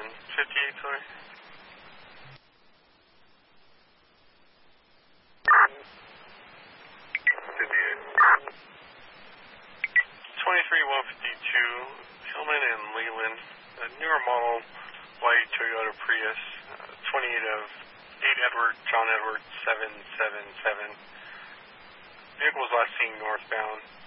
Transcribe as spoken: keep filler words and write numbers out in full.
and fifty-eight, sorry. fifty-eight. twenty-three one fifty-two, Hillman and Leland, a newer model white Toyota Prius, uh, twenty-eight of eight Edward, John Edward seven seven seven. Vehicle was last seen northbound.